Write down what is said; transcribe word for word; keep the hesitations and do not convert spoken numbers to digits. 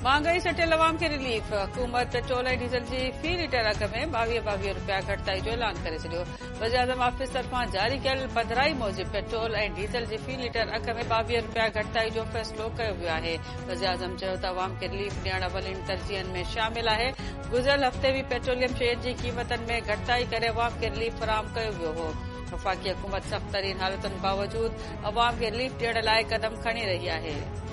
महंगाई सटियल अवाम खे रिलीफ। हुकूमत पेट्रोल ऐं डीज़ल जी फी लीटर अघ में ॿावीह ॿावीह रुपया घटिताई जो ऐलान करे छॾियो। वज़ीर-ए-आज़म ऑफिस तरफ़ां जारी कयल पधिराई मूजिब पेट्रोल ऐं डीज़ल जी फी लीटर अघ में ॿावीह रुपया घटिताई जो फ़ैसिलो कयो वियो आहे। वज़ीर-ए-आज़म चयो त अवाम खे रिलीफ ॾियण अवलिन तरजीहनि में शामिल आहे। गुज़िरियल हफ़्ते बि पेट्रोलियम शयुनि जी क़ीमतनि में घटिताई करे अवाम खे रिलीफ फराहम कयो वियो हो। वफ़ाक़ी हुकूमत सख़्त तरीन हालतुनि बावजूद अवाम खे रिलीफ ॾियण लाइ क़दम खणी रही आहे।